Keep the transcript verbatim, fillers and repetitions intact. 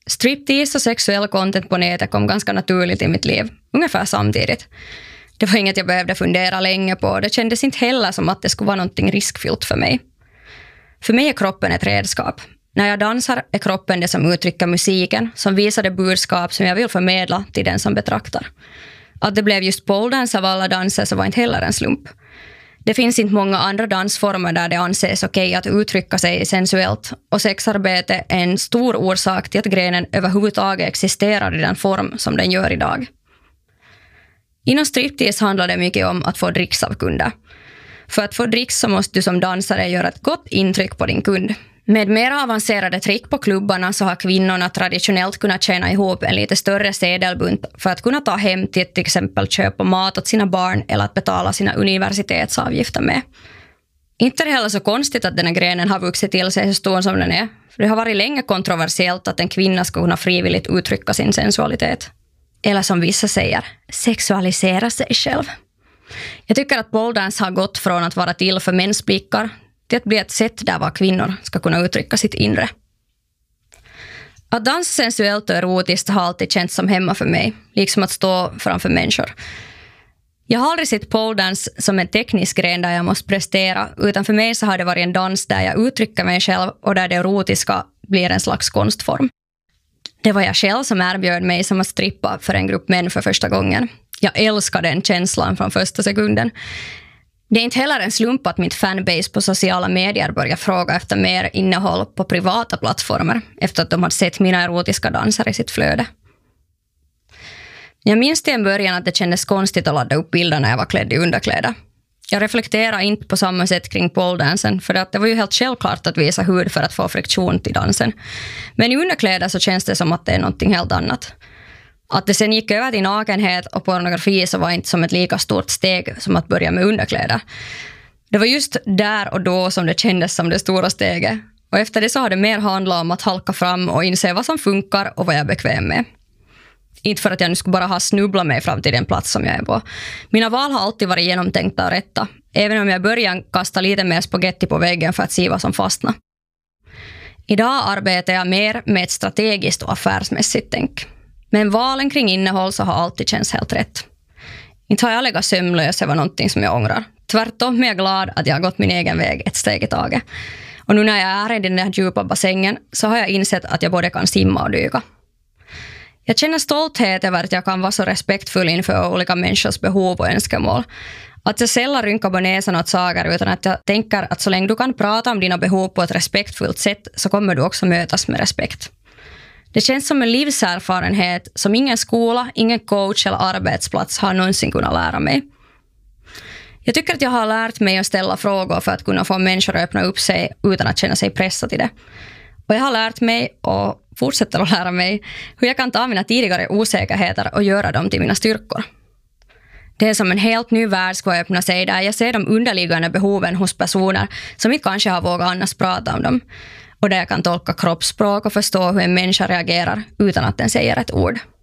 Striptease och sexuell content på nätet kom ganska naturligt i mitt liv, ungefär samtidigt. Det var inget jag behövde fundera länge på, det kändes inte heller som att det skulle vara någonting riskfyllt för mig. För mig är kroppen ett redskap. När jag dansar är kroppen det som uttrycker musiken, som visar det budskap som jag vill förmedla till den som betraktar. Att det blev just poledance av alla danser så var inte heller en slump. Det finns inte många andra dansformer där det anses okej att uttrycka sig sensuellt, och sexarbete är en stor orsak till att grenen överhuvudtaget existerar i den form som den gör idag. Inom striptease handlar det mycket om att få dricks av kunder. För att få dricks så måste du som dansare göra ett gott intryck på din kund. Med mer avancerade trick på klubbarna så har kvinnorna traditionellt kunnat tjäna ihop en lite större sedelbunt för att kunna ta hem till till exempel köpa mat åt sina barn eller att betala sina universitetsavgifter med. Inte är det heller så konstigt att den här grenen har vuxit till sig så stor som den är. För det har varit länge kontroversiellt att en kvinna ska kunna frivilligt uttrycka sin sensualitet. Eller som vissa säger, sexualisera sig själv. Jag tycker att poledance har gått från att vara till för mäns blickar till att bli ett sätt där var kvinnor ska kunna uttrycka sitt inre. Att dansa sensuellt och erotiskt har alltid känts som hemma för mig, liksom att stå framför människor. Jag har aldrig sett poledance som en teknisk gren där jag måste prestera, utan för mig så har det varit en dans där jag uttrycker mig själv och där det erotiska blir en slags konstform. Det var jag själv som erbjöd mig som att strippa för en grupp män för första gången. Jag älskar den känslan från första sekunden. Det är inte heller en slump att mitt fanbase på sociala medier börjar fråga efter mer innehåll på privata plattformar efter att de har sett mina erotiska danser i sitt flöde. Jag minns till en början att det kändes konstigt att ladda upp bilder när jag var klädd i underkläder. Jag reflekterar inte på samma sätt kring poledansen för att det var ju helt självklart att visa hud för att få friktion till dansen. Men i underkläder så känns det som att det är någonting helt annat. Att det sen gick över till nakenhet och pornografi så var inte som ett lika stort steg som att börja med underkläder. Det var just där och då som det kändes som det stora steget. Och efter det så har det mer handlat om att halka fram och inse vad som funkar och vad jag är bekväm med. Inte för att jag nu skulle bara ha snubblat mig fram till den plats som jag är på. Mina val har alltid varit genomtänkta och rätta. Även om jag började kasta lite mer spaghetti på väggen för att se vad som fastnar. Idag arbetar jag mer med ett strategiskt och affärsmässigt tänk. Men valen kring innehåll så har alltid känts helt rätt. Inte har jag legat sömnlös över någonting som jag ångrar. Tvärtom är jag glad att jag har gått min egen väg ett steg i taget. Och nu när jag är i den där djupa bassängen så har jag insett att jag både kan simma och dyka. Jag känner stolthet över att jag kan vara så respektfull inför olika människors behov och önskemål. Att jag sällan rynkar på näsan åt saker utan att jag tänker att så länge du kan prata om dina behov på ett respektfullt sätt så kommer du också mötas med respekt. Det känns som en livserfarenhet som ingen skola, ingen coach eller arbetsplats har någonsin kunnat lära mig. Jag tycker att jag har lärt mig att ställa frågor för att kunna få människor att öppna upp sig utan att känna sig pressad till det. Och jag har lärt mig och fortsätter att lära mig hur jag kan ta mina tidigare osäkerheter och göra dem till mina styrkor. Det är som en helt ny värld ska öppna sig där jag ser de underliggande behoven hos personer som inte kanske har vågat annars prata om dem. Och där jag kan tolka kroppsspråk och förstå hur en människa reagerar utan att den säger ett ord.